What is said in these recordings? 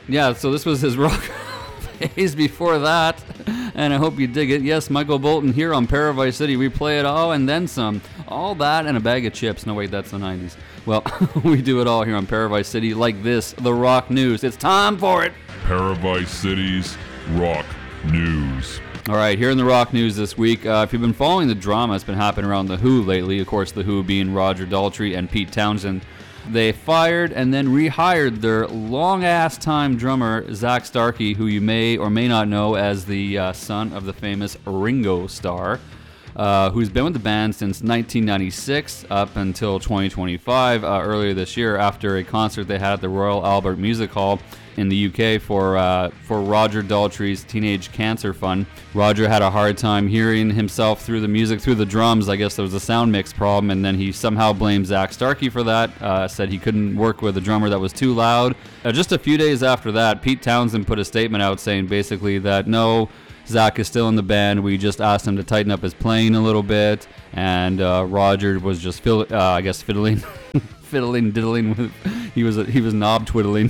Yeah, so this was his rock phase before that, and I hope you dig it. Yes, Michael Bolton here on Paradise City. We play it all and then some. All that and a bag of chips. No, wait, that's the 90s. Well, we do it all here on Paradise City like this, the rock news. It's time for it. Paradise City's rock news. All right, here in the rock news this week, if you've been following the drama that's been happening around The Who lately, of course, The Who being Roger Daltrey and Pete Townshend, they fired and then rehired their long-ass time drummer, Zak Starkey, who you may or may not know as the son of the famous Ringo Starr, who's been with the band since 1996 up until 2025, earlier this year after a concert they had at the Royal Albert Music Hall in the UK for Roger Daltrey's Teenage Cancer Fund. Roger had a hard time hearing himself through the music, through the drums. I guess there was a sound mix problem, and then he somehow blamed Zak Starkey for that, said he couldn't work with a drummer that was too loud. Just a few days after that, Pete Townshend put a statement out saying basically that no, Zak is still in the band. We just asked him to tighten up his playing a little bit, and Roger was just fiddling, diddling with. He was knob twiddling.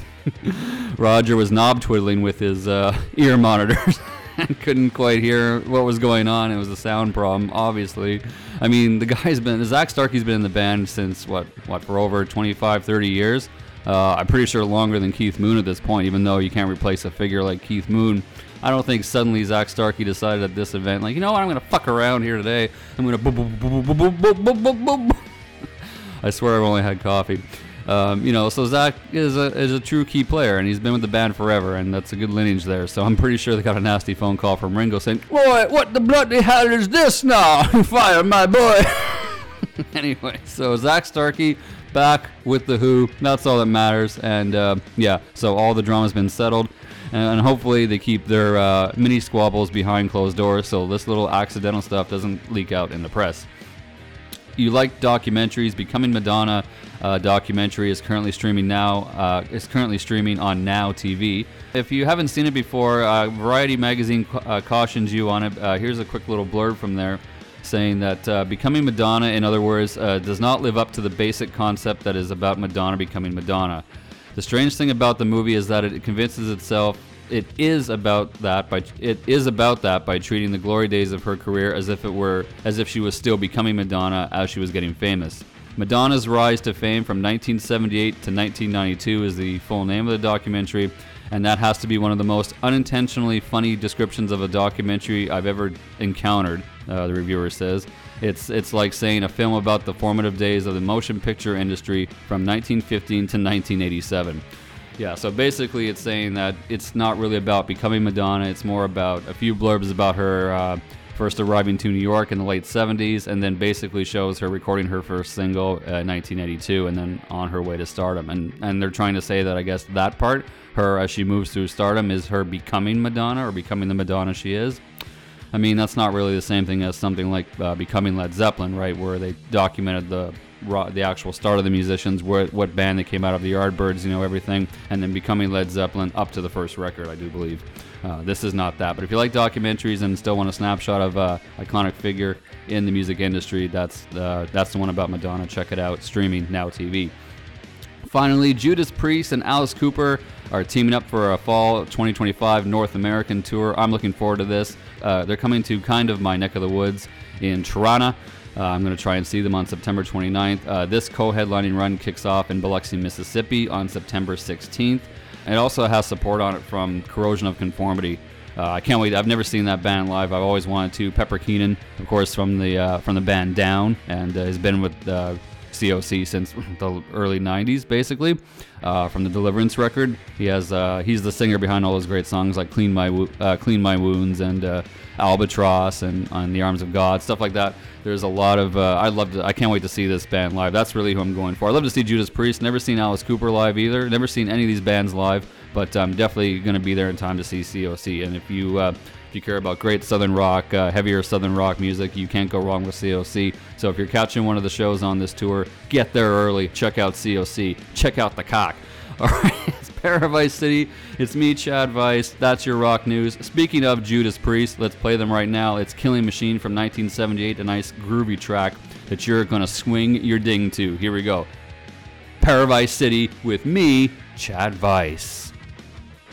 Roger was knob twiddling with his ear monitors and couldn't quite hear what was going on. It was a sound problem, obviously. I mean, Zak Starkey's been in the band since what for over 25, 30 years. I'm pretty sure longer than Keith Moon at this point, even though you can't replace a figure like Keith Moon. I don't think suddenly Zak Starkey decided at this event, like, you know what, I'm going to fuck around here today. I'm going to boom, boom, boom, boom, boom, boom, boom, boom, boom. I swear I've only had coffee. So Zak is a true key player, and he's been with the band forever, and that's a good lineage there. So I'm pretty sure they got a nasty phone call from Ringo saying, "Boy, what the bloody hell is this now? Fire my boy." Anyway, so Zak Starkey back with The Who. That's all that matters. And so all the drama's been settled. And hopefully they keep their mini squabbles behind closed doors so this little accidental stuff doesn't leak out in the press. You like documentaries? Becoming Madonna documentary is currently streaming now. It's currently streaming on Now TV. If you haven't seen it before, Variety magazine cautions you on it. Here's a quick little blurb from there saying that Becoming Madonna, in other words, does not live up to the basic concept that is about Madonna becoming Madonna. The strange thing about the movie is that it convinces itself it is about that by treating the glory days of her career as if she was still becoming Madonna as she was getting famous. Madonna's Rise to Fame from 1978 to 1992 is the full name of the documentary, and that has to be one of the most unintentionally funny descriptions of a documentary I've ever encountered, the reviewer says. It's like saying a film about the formative days of the motion picture industry from 1915 to 1987. Yeah, so basically it's saying that it's not really about becoming Madonna, it's more about a few blurbs about her first arriving to New York in the late 70s, and then basically shows her recording her first single in 1982 and then on her way to stardom. And they're trying to say that, I guess, that part, her as she moves through stardom, is her becoming Madonna or becoming the Madonna she is. I mean, that's not really the same thing as something like becoming Led Zeppelin, right, where they documented the actual start of the musicians, what band they came out of, the Yardbirds, everything, and then becoming Led Zeppelin up to the first record, I do believe. This is not that, but if you like documentaries and still want a snapshot of an iconic figure in the music industry, that's the one about Madonna. Check it out, streaming Now TV. Finally, Judas Priest and Alice Cooper are teaming up for a fall 2025 North American tour. I'm looking forward to this. They're coming to kind of my neck of the woods in Toronto. I'm going to try and see them on September 29th. This co-headlining run kicks off in Biloxi, Mississippi on September 16th. It also has support on it from Corrosion of Conformity. I can't wait. I've never seen that band live. I've always wanted to. Pepper Keenan, of course, from the band Down, and has been with COC since the early 90s, basically, from the Deliverance record. He's the singer behind all those great songs like Clean My Wounds and Albatross and On the Arms of God, stuff like that. There's a lot of I can't wait to see this band live. That's really who I'm going for. I'd love to see Judas Priest. Never seen Alice Cooper live either. Never seen any of these bands live, but I'm definitely going to be there in time to see COC. And if you care about great Southern rock, heavier Southern rock music, you can't go wrong with COC. So if you're catching one of the shows on this tour, get there early. Check out COC. Check out the cock. All right, it's Paradise City. It's me, Chad Weiss. That's your rock news. Speaking of Judas Priest, let's play them right now. It's Killing Machine from 1978, a nice groovy track that you're going to swing your ding to. Here we go. Paradise City with me, Chad Weiss.